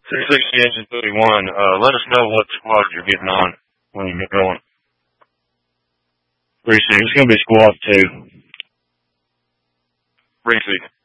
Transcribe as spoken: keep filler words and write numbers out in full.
three sixty Engine thirty-one, uh, let us know what squad you're getting on when you get going. three sixty, it's going to be squad two. three sixty.